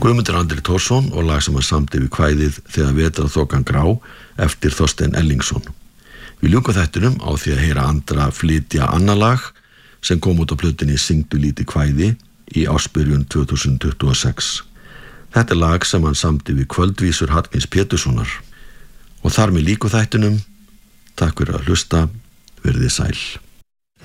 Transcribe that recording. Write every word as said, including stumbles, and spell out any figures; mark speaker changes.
Speaker 1: Guðmundur Andri Tórsson og lag sem hann samdi við kvæðið Þegar vetrarþokan grá eftir Þorstein Ellingsson. Við ljúkum þættinum á því að heyra Andra flytja annað lag sem kom út á plötunni Syngdu lítið kvæði í ársbyrjun tvö þúsund tuttugu og sex. Þetta er lag sem hann samdi við kvöldvísur Hallgríms Péturssonar. Og þar með líku þættinum. Takk fyrir að hlusta, verið sæl.